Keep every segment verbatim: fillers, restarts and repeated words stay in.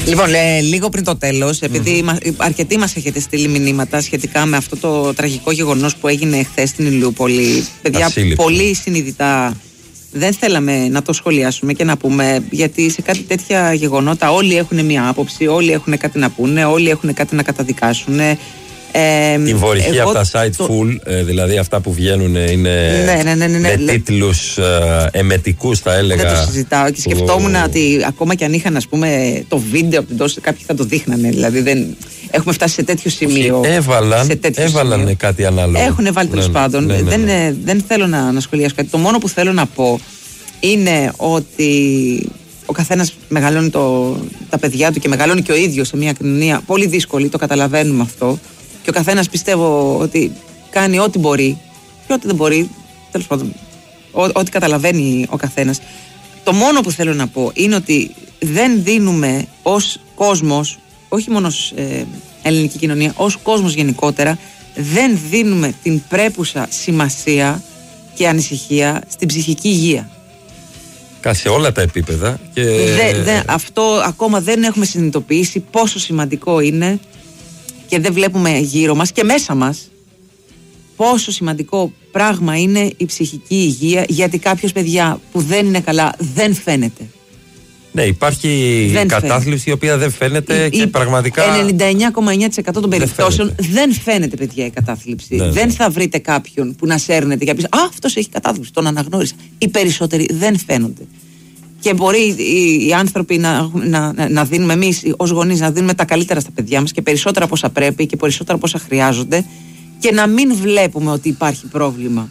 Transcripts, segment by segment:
Λοιπόν, ε, λίγο πριν το τέλος, επειδή mm-hmm. αρκετοί μας έχετε στείλει μηνύματα σχετικά με αυτό το τραγικό γεγονός που έγινε χθες στην Ηλιούπολη. Παιδιά, Ασύλληπτο. πολύ συνειδητά δεν θέλαμε να το σχολιάσουμε και να πούμε, γιατί σε κάτι τέτοια γεγονότα όλοι έχουν μία άποψη, όλοι έχουν κάτι να πούνε, όλοι έχουν κάτι να καταδικάσουν. Ε, η βορυχή από τα site το... full, ε, δηλαδή αυτά που βγαίνουν είναι ναι, ναι, ναι, ναι, ναι, με ναι. τίτλους ε, εμετικούς, θα έλεγα. Δεν το συζητάω και σκεφτόμουν που... ότι ακόμα και αν είχαν, ας πούμε, το βίντεο από την τόση, κάποιοι θα το δείχνανε. Δηλαδή δεν... έχουμε φτάσει σε τέτοιο σημείο. Έβαλαν, σε τέτοιο έβαλαν σημείο. κάτι ανάλογο. Έχουν βάλει τέλος ναι, πάντων. Ναι, ναι, ναι. Δεν, ε, δεν θέλω να, να σχολιάσω κάτι. Το μόνο που θέλω να πω είναι ότι ο καθένας μεγαλώνει το, τα παιδιά του και μεγαλώνει και ο ίδιος σε μια κοινωνία πολύ δύσκολη, το καταλαβαίνουμε αυτό. Και ο καθένας πιστεύω ότι κάνει ό,τι μπορεί και ό,τι δεν μπορεί, τέλος πάντων, ό, ό,τι καταλαβαίνει ο καθένας. Το μόνο που θέλω να πω είναι ότι δεν δίνουμε ως κόσμος, όχι μόνο ως ε, ελληνική κοινωνία, ως κόσμος γενικότερα, δεν δίνουμε την πρέπουσα σημασία και ανησυχία στην ψυχική υγεία. Σε όλα τα επίπεδα. Και... Δε, δε, αυτό ακόμα δεν έχουμε συνειδητοποιήσει πόσο σημαντικό είναι και δεν βλέπουμε γύρω μας και μέσα μας πόσο σημαντικό πράγμα είναι η ψυχική υγεία, γιατί κάποιος, παιδιά, που δεν είναι καλά δεν φαίνεται. Ναι, υπάρχει δεν κατάθλιψη φαίνεται. Η οποία δεν φαίνεται η, και η, πραγματικά ενενήντα εννιά κόμμα εννιά τοις εκατό των περιπτώσεων δεν φαίνεται. δεν φαίνεται, παιδιά, η κατάθλιψη. Ναι, δεν ναι. θα βρείτε κάποιον που να σέρνεται και να πει «Α, αυτός έχει κατάθλιψη, τον αναγνώρισα». Οι περισσότεροι δεν φαίνονται. Και μπορεί οι, οι άνθρωποι να, να, να, να δίνουμε εμείς ως γονείς, να δίνουμε τα καλύτερα στα παιδιά μας και περισσότερα από όσα πρέπει και περισσότερα από όσα χρειάζονται και να μην βλέπουμε ότι υπάρχει πρόβλημα.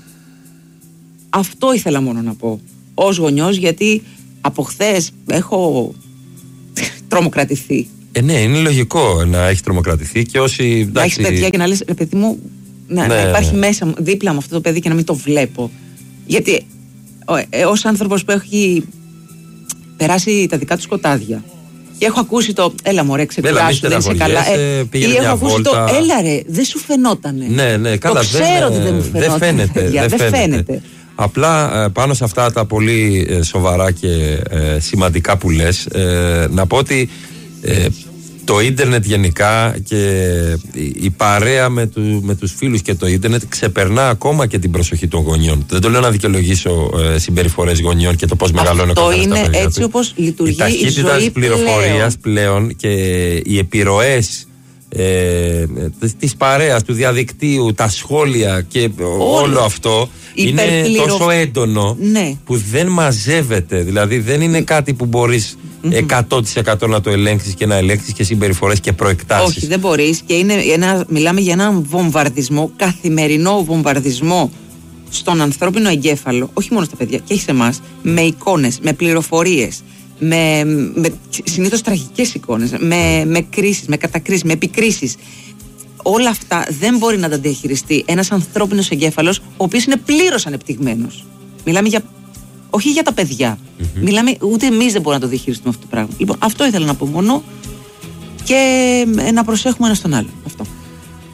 Αυτό ήθελα μόνο να πω ως γονιός, γιατί από χθες έχω τρομοκρατηθεί. Ε, ναι, είναι λογικό να έχει τρομοκρατηθεί και όσοι. Εντάξει... Να έχει παιδιά και να λες, ρε παιδί μου, να, ναι, να υπάρχει ναι. μέσα δίπλα μου αυτό το παιδί και να μην το βλέπω. Γιατί ε, ως άνθρωπος που έχει περάσει τα δικά του σκοτάδια και έχω ακούσει το έλα μωρέ, ξεκουράσου, δεν είσαι καλά. Ε, ή έχω ακούσει βόλτα. Το έλα ρε, δεν σου φαινότανε. Ναι, ναι, καλά, το ξέρω δεν, ότι δεν μου φαινόταν. Δεν φαίνεται. δεν δεν φαίνεται. φαίνεται. Απλά πάνω σε αυτά τα πολύ σοβαρά και ε, σημαντικά που λες, ε, να πω ότι ε, το ίντερνετ γενικά και η παρέα με, του, με τους φίλους και το ίντερνετ ξεπερνά ακόμα και την προσοχή των γονιών. Δεν το λέω να δικαιολογήσω ε, συμπεριφορές γονιών και το πώς μεγαλώνει ο καθένας τα παιδιά. Αυτό είναι έτσι όπως λειτουργεί η, η ταχύτητα της πληροφορίας πλέον. πλέον και οι επιρροές ε, της παρέας, του διαδικτύου, τα σχόλια και όλο, όλο αυτό είναι τόσο έντονο ναι. που δεν μαζεύεται. Δηλαδή δεν είναι κάτι που μπορείς mm-hmm. εκατό τοις εκατό να το ελέγξεις και να ελέγξεις και συμπεριφορές και προεκτάσεις. Όχι, δεν μπορείς, και είναι ένα, μιλάμε για έναν βομβαρδισμό, καθημερινό βομβαρδισμό στον ανθρώπινο εγκέφαλο, όχι μόνο στα παιδιά, και έχει σε εμάς, με εικόνες, με πληροφορίες, με, με συνήθως τραγικές εικόνες, με, με κρίσεις, με κατακρίσεις, με επικρίσεις. Όλα αυτά δεν μπορεί να τα διαχειριστεί ένας ανθρώπινος εγκέφαλος, ο οποίος είναι πλήρως ανεπτυγμένος. Μιλάμε για, όχι για τα παιδιά. Mm-hmm. Μιλάμε, ούτε εμείς δεν μπορούμε να το διαχειριστούμε αυτό το πράγμα. Λοιπόν, αυτό ήθελα να πω μόνο και να προσέχουμε ένα στον άλλο.